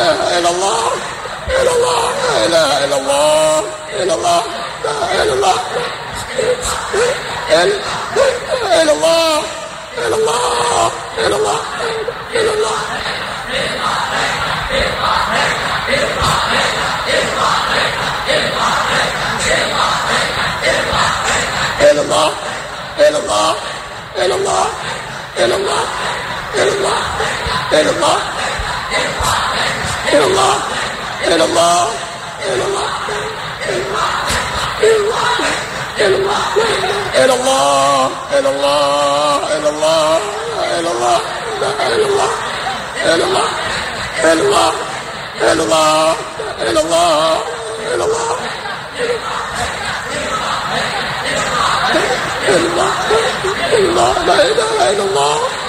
إله إلا الله، إلا الله، لا إله إلا الله، إلا الله، لا إله إلا الله، إلا الله، إلا الله، إلا الله، إلا الله. إلا الله، إلا الله، إلا الله، إلا الله، إلا الله، إلا الله، إلا الله، إلا الله، إلا الله، إلا الله، إلا الله، إلا الله، إلا الله، إلا الله، إلا الله، إلا الله، إلا الله، إلا الله، إلا الله، إلا الله. إلا الله، لا إله إلا الله.